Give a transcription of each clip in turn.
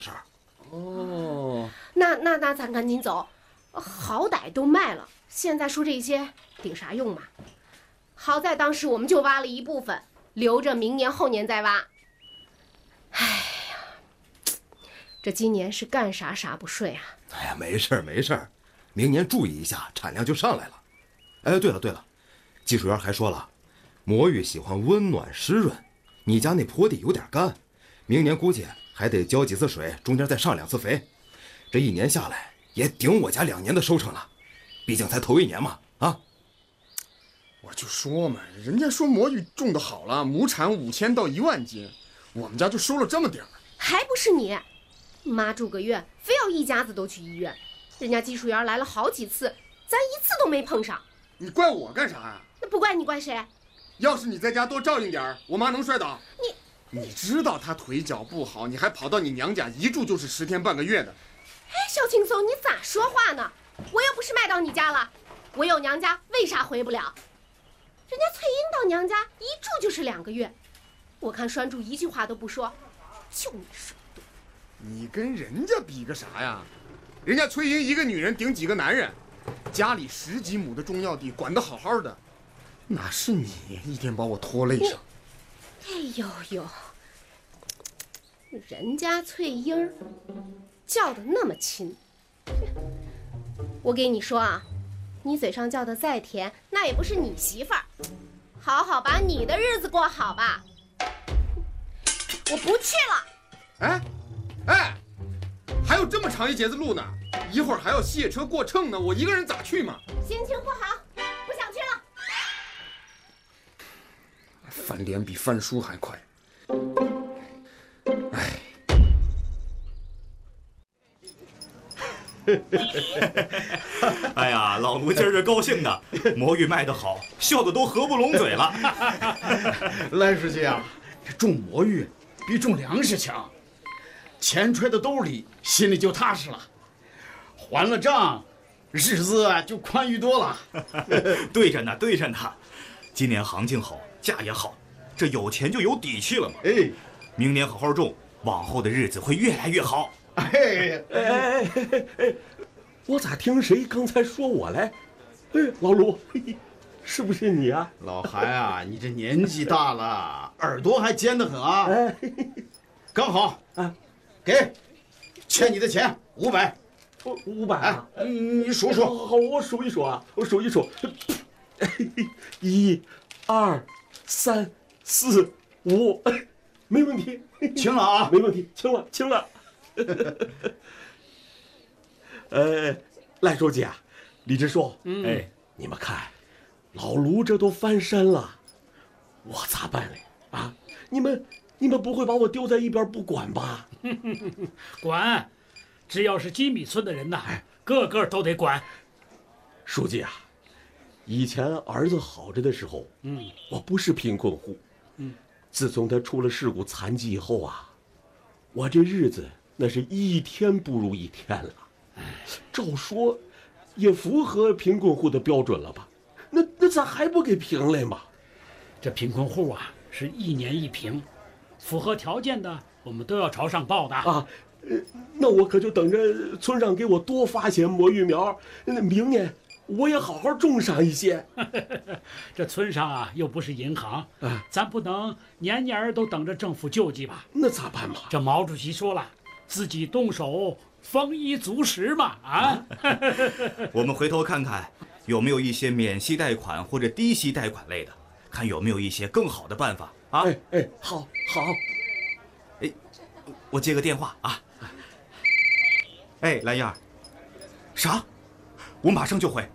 事儿。 哦， 那咱赶紧走，好歹都卖了，现在说这些顶啥用嘛？好在当时我们就挖了一部分，留着明年后年再挖。哎呀，这今年是干啥啥不顺啊！ 哎呀，没事儿，明年注意一下，产量就上来了。哎，对了，技术员还说了，魔芋喜欢温暖湿润，你家那坡地有点干，明年估计还得浇几次水，中间再上2次肥，这一年下来也顶我家2年的收成了，毕竟才头1年嘛，啊！ 我就说嘛，人家说魔芋种的好了，亩产5000到1万斤，我们家就收了这么点儿， 还不是你，妈住个院，非要一家子都去医院，人家技术员来了好几次，咱一次都没碰上。 你怪我干啥呀？ 那不怪你怪谁？ 要是你在家多照应点儿，我妈能摔倒？你知道她腿脚不好，你还跑到你娘家，一住就是10天半个月的。 哎，小轻松，你咋说话呢？我又不是卖到你家了，我有娘家，为啥回不了？人家翠英到娘家一住就是2个月，我看栓柱一句话都不说，就你手段。 你跟人家比个啥呀？人家翠英一个女人顶几个男人，家里10几亩的中药地管得好好的，哪是你一天把我拖累上？ 哎呦，人家翠英叫的那么亲，我给你说啊，你嘴上叫的再甜，那也不是你媳妇儿。好好把你的日子过好吧。我不去了。 哎，还有这么长一截子路呢，一会儿还要卸车过秤呢，我一个人咋去嘛？ 心情不好，不想去了。 翻脸比翻书还快。 哎呀，老卢今儿这高兴的，魔芋卖得好，笑得都合不拢嘴了。 赖书记啊，这种魔芋比种粮食强，钱揣到兜里，心里就踏实了，还了账，日子就宽裕多了。 对着呢，今年行情好，价也好，这有钱就有底气了嘛。 哎， 明年好好种，往后的日子会越来越好。 哎， 我咋听谁刚才说我来？哎，老卢，是不是你啊？ 老韩啊，你这年纪大了，耳朵还尖得很啊。 哎， 刚好啊， 给，欠你的钱500。 500啊？ 你数数。 好，我数一数啊，1、2、3、4、5，没问题， 清了啊， 没问题，清了。赖书记啊，李支书，哎，你们看，老卢这都翻身了，我咋办嘞？啊，你们不会把我丢在一边不管吧？ 管，只要是金米村的人呐，个个都得管。 书记啊，以前儿子好着的时候，我不是贫困户，自从他出了事故残疾以后啊，我这日子那是一天不如一天了。照说也符合贫困户的标准了吧？那咋还不给评嘞嘛？ 这贫困户啊，是1年1评，符合条件的我们都要朝上报的啊。那我可就等着村上给我多发些魔芋苗，明年我也好好种上一些。 这村上啊，又不是银行，咱不能年年都等着政府救济吧？ 那咋办嘛？ 这毛主席说了，自己动手，丰衣足食嘛！啊， 我们回头看看有没有一些免息贷款或者低息贷款类的，看有没有一些更好的办法啊！ 好。 哎，我接个电话啊！哎，蓝燕儿，啥？我马上就回。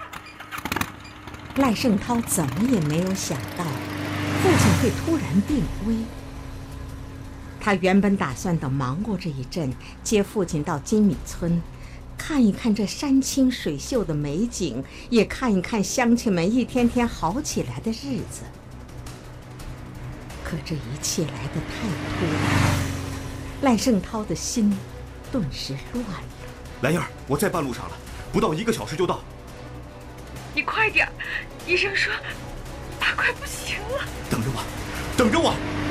赖胜涛怎么也没有想到父亲会突然病危。他原本打算等忙过这一阵，接父亲到金米村，看一看这山清水秀的美景，也看一看乡亲们一天天好起来的日子。可这一切来得太突然，赖胜涛的心顿时乱了。 蓝燕儿，我在半路上了，不到1个小时就到。 你快点，医生说他快不行了。 等着我。